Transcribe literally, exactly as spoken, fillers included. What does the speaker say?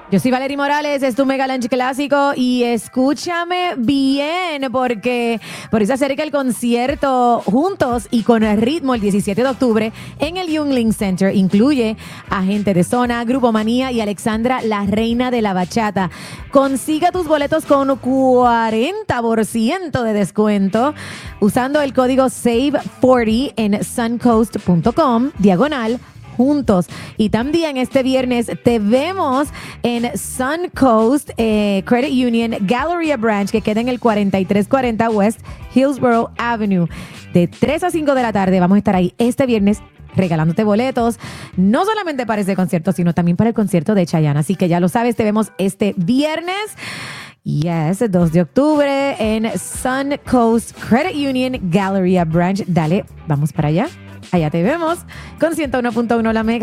Yo soy Valerie Morales, es tu Mega Lunch Clásico y escúchame bien porque por eso se acerca el concierto juntos y con el ritmo el diecisiete de octubre en el Yuengling Center. Incluye a Gente de Zona, Grupo Manía y Alexandra, la reina de la bachata. Consiga tus boletos con cuarenta por ciento de descuento usando el código save cuarenta en suncoast punto com diagonal juntos. Y también este viernes te vemos en Suncoast eh, Credit Union Galleria Branch, que queda en el cuarenta y tres cuarenta West Hillsborough Avenue. De tres a cinco de la tarde vamos a estar ahí este viernes regalándote boletos, no solamente para ese concierto, sino también para el concierto de Chayanne. Así que ya lo sabes, te vemos este viernes. Yes, dos de octubre en Suncoast Credit Union Galleria Branch. Dale, vamos para allá. Allá te vemos con ciento uno punto uno La Mega.